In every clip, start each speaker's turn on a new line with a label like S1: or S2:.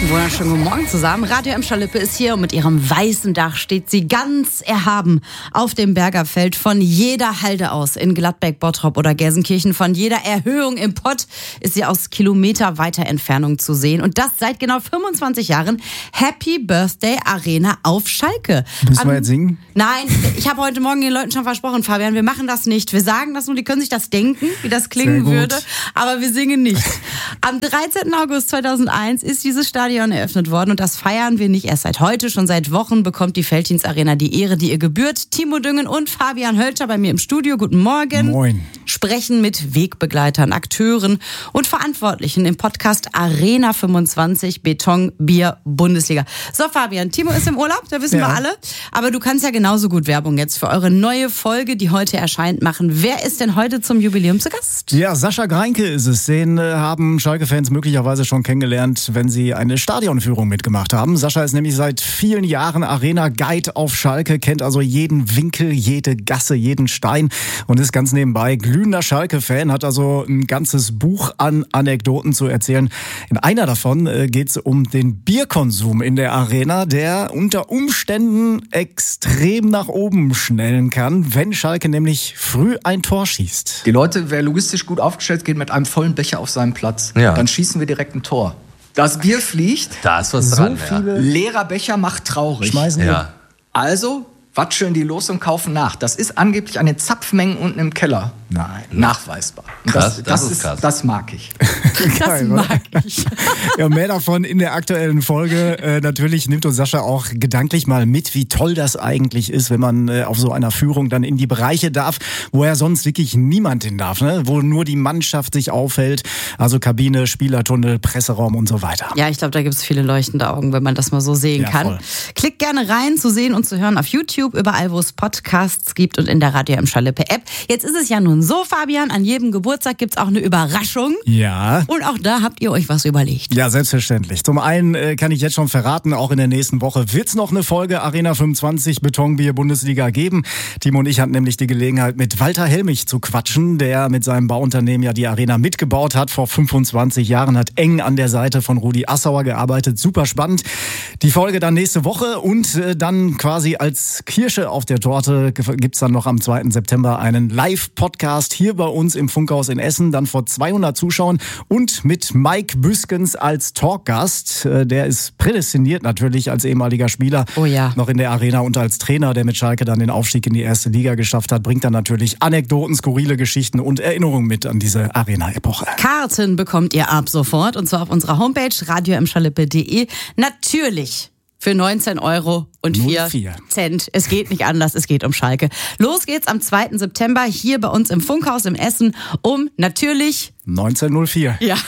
S1: Wunderschönen guten Morgen zusammen. Radio M. Schalippe ist hier und mit ihrem weißen Dach steht sie ganz erhaben auf dem Bergerfeld. Von jeder Halde aus in Gladbeck, Bottrop oder Gelsenkirchen, von jeder Erhöhung im Pott ist sie aus kilometerweiter Entfernung zu sehen. Und das seit genau 25 Jahren. Happy Birthday Arena auf Schalke.
S2: Müssen wir jetzt singen?
S1: Nein, ich habe heute Morgen den Leuten schon versprochen, Fabian, wir machen das nicht. Wir sagen das nur, die können sich das denken, wie das klingen würde, aber wir singen nicht. Am 13. August 2001 ist dieses Stadion eröffnet worden und das feiern wir nicht erst seit heute, schon seit Wochen bekommt die Felddienstarena die Ehre, die ihr gebührt. Timo Düngen und Fabian Hölscher bei mir im Studio. Guten Morgen.
S2: Moin.
S1: Sprechen mit Wegbegleitern, Akteuren und Verantwortlichen im Podcast Arena 25 Beton Bier Bundesliga. So Fabian, Timo ist im Urlaub, da wissen wir alle, aber du kannst ja genauso gut Werbung jetzt für eure neue Folge, die heute erscheint, machen. Wer ist denn heute zum Jubiläum zu Gast?
S2: Ja, Sascha Greinke ist es. Den haben Schalke-Fans möglicherweise schon kennengelernt, wenn sie eine Stadionführung mitgemacht haben. Sascha ist nämlich seit vielen Jahren Arena-Guide auf Schalke, kennt also jeden Winkel, jede Gasse, jeden Stein und ist ganz nebenbei glühender Schalke-Fan, hat also ein ganzes Buch an Anekdoten zu erzählen. In einer davon geht es um den Bierkonsum in der Arena, der unter Umständen extrem nach oben schnellen kann, wenn Schalke nämlich früh ein Tor schießt.
S3: Die Leute, wer logistisch gut aufgestellt geht, mit einem vollen Becher auf seinen Platz. Ja. Dann schießen wir direkt ein Tor. Das Bier fliegt.
S4: Da ist was dran.
S3: Viele leerer Becher macht traurig.
S2: Schmeißen wir.
S3: Also watscheln die los und kaufen nach. Das ist angeblich an den Zapfmengen unten im Keller.
S2: Nein.
S3: Nachweisbar.
S4: Krass, das ist krass.
S3: Das mag ich.
S1: Das mag ich.
S2: Ja, mehr davon in der aktuellen Folge. Natürlich nimmt uns Sascha auch gedanklich mal mit, wie toll das eigentlich ist, wenn man auf so einer Führung dann in die Bereiche darf, wo ja sonst wirklich niemand hin darf, ne? Wo nur die Mannschaft sich aufhält. Also Kabine, Spielertunnel, Presseraum und so weiter.
S1: Ja, ich glaube, da gibt es viele leuchtende Augen, wenn man das mal so sehen kann.
S2: Voll.
S1: Klickt gerne rein, zu sehen und zu hören auf YouTube, überall, wo es Podcasts gibt und in der Radio M. Schalippe App. Jetzt ist es ja nun so, Fabian, an jedem Geburtstag gibt's auch eine Überraschung.
S2: Ja.
S1: Und auch da habt ihr euch was überlegt.
S2: Ja, selbstverständlich. Zum einen kann ich jetzt schon verraten, auch in der nächsten Woche wird's noch eine Folge Arena 25 Betonbier Bundesliga geben. Timo und ich hatten nämlich die Gelegenheit, mit Walter Helmich zu quatschen, der mit seinem Bauunternehmen ja die Arena mitgebaut hat. Vor 25 Jahren hat eng an der Seite von Rudi Assauer gearbeitet. Super spannend. Die Folge dann nächste Woche und dann quasi als Kirsche auf der Torte gibt's dann noch am 2. September einen Live-Podcast hier bei uns im Funkhaus in Essen, dann vor 200 Zuschauern und mit Mike Büskens als Talkgast. Der ist prädestiniert natürlich als ehemaliger Spieler noch in der Arena und als Trainer, der mit Schalke dann den Aufstieg in die erste Liga geschafft hat, bringt dann natürlich Anekdoten, skurrile Geschichten und Erinnerungen mit an diese Arena-Epoche.
S1: Karten bekommt ihr ab sofort und zwar auf unserer Homepage radiomschalippe.de. Natürlich für 19 € und 4 Cent. Es geht nicht anders, es geht um Schalke. Los geht's am 2. September hier bei uns im Funkhaus im Essen um natürlich
S2: 1904.
S1: Ja,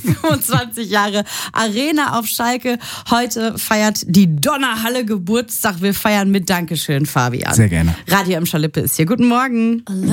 S1: 25 Jahre Arena auf Schalke. Heute feiert die Donnerhalle Geburtstag. Wir feiern mit Dankeschön, Fabian.
S2: Sehr gerne.
S1: Radio M. Schalippe ist hier. Guten Morgen.